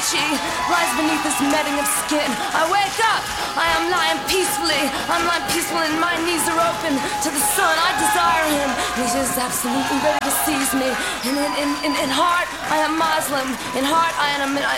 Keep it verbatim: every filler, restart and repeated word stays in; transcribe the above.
She lies beneath this netting of skin. I wake up, I am lying peacefully. I'm lying peacefully and my knees are open to the sun. I desire him. He's just absolutely ready to seize me. And in, in, in, in heart, I am Muslim. In heart, I am,